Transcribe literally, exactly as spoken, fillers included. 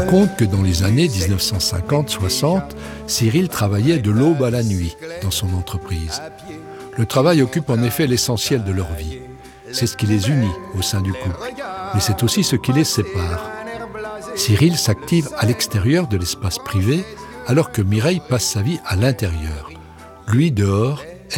raconte que dans les années dix-neuf cent cinquante soixante, Cyril travaillait de l'aube à la nuit dans son entreprise. Le travail occupe en effet l'essentiel de leur vie. C'est ce qui les unit au sein du couple, mais c'est aussi ce qui les sépare. Cyril s'active à l'extérieur de l'espace privé, alors que Mireille passe sa vie à l'intérieur. Lui dehors,